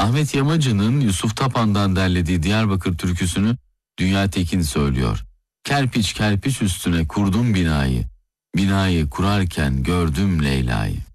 Ahmet Yamacı'nın Yusuf Tapan'dan derlediği Diyarbakır türküsünü Dünya Tekin söylüyor. Kerpiç kerpiç üstüne kurdum binayı, binayı kurarken gördüm Leyla'yı.